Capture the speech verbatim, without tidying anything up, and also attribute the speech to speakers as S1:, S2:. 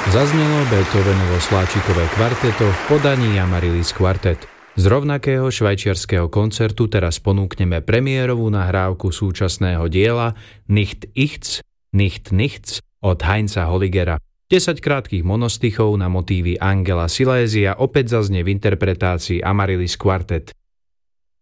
S1: Zaznelo Beethovenovo sláčikové kvarteto v podaní Amaryllis Quartet. Z rovnakého švajčiarskeho koncertu teraz ponúkneme premiérovú nahrávku súčasného diela Nicht ichts, nicht nichts od Heinza Holligera. desať krátkych monostichov na motívy Angela Silésia opäť zaznie v interpretácii Amaryllis Quartet.